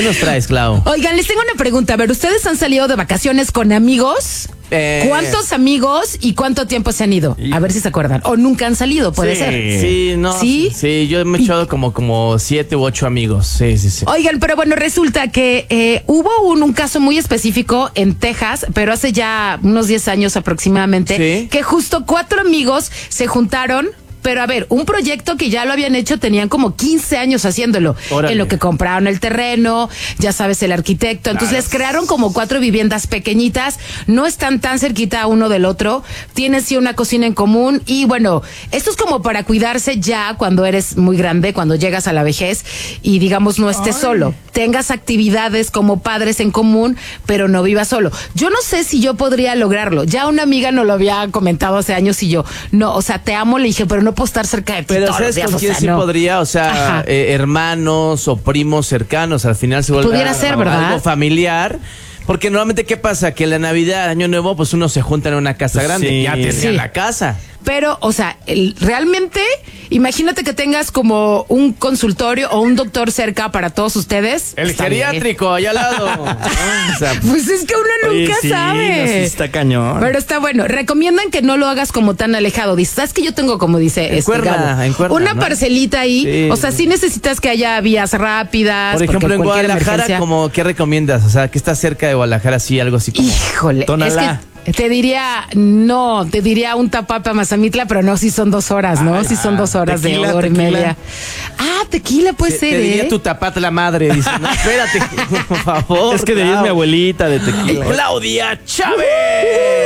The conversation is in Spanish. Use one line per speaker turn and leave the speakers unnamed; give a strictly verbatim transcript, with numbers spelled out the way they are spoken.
¿Qué nos traes, Clau?
Oigan, les tengo una pregunta. A ver, ¿ustedes han salido de vacaciones con amigos?
Eh,
¿Cuántos amigos y cuánto tiempo se han ido? A ver si se acuerdan. O nunca han salido, puede
sí,
ser.
Sí, no.
¿Sí?
Sí, yo me he echado como, como siete u ocho amigos. Sí, sí, sí.
Oigan, pero bueno, resulta que eh, hubo un, un caso muy específico en Texas, pero hace ya unos diez años aproximadamente,
¿Sí?
que justo cuatro amigos se juntaron. Pero a ver, un proyecto que ya lo habían hecho, tenían como quince años haciéndolo.
Órale.
En lo que compraron el terreno, ya sabes, el arquitecto. Entonces
Claro.
les crearon como cuatro viviendas pequeñitas, no están tan cerquita uno del otro, tienen sí una cocina en común y bueno, esto es como para cuidarse ya cuando eres muy grande, cuando llegas a la vejez y digamos no estés
Ay.
solo. Tengas actividades como padres en común, pero no vivas solo. Yo no sé si yo podría lograrlo. Ya una amiga nos lo había comentado hace años y yo, no, o sea, te amo, le dije, pero no puedo estar cerca de ti
Pero
todos los
¿sabes
días,
con
o
quién
sea,
sí
no.
podría? O sea,
Ajá.
eh, hermanos o primos cercanos. Al final se vuelve
Pudiera
a-
ser,
a-
¿verdad?
algo familiar. Porque normalmente, ¿qué pasa? Que la Navidad, Año Nuevo, pues uno se junta en una casa
Pues
grande.
sí.
Ya tendría
Sí.
la casa.
Pero, o sea, el- realmente, imagínate que tengas como un consultorio o un doctor cerca para todos ustedes.
El
Está bien.
geriátrico, allá al lado. O sea,
Pues es que uno
Oye,
nunca
sí,
sabe.
no, sí está cañón.
Pero está bueno. Recomiendan que no lo hagas como tan alejado. Dices, ¿sabes que yo tengo, como dice
En
este
Cuerna,
Gabo,
en Cuerna,
una
¿no?
parcelita ahí?
Sí.
O sea, sí necesitas que haya vías rápidas.
por ejemplo,
porque
en
cualquier
Guadalajara,
emergencia-
como, ¿qué recomiendas? O sea, que está cerca de Guadalajara, sí, algo así como...
Híjole,
Tonalá.
es que te diría, no, te diría un Tapapa Mazamitla, pero no, si son dos horas, ¿no? Si son dos horas
tequila,
de hora y
tequila.
media. Ah, tequila puede
Te,
ser,
te diría
¿eh?
tu tapate la madre. Dice, no, espérate, por favor.
Es que de ahí es
Clau.
mi abuelita de tequila.
Claudia Chávez.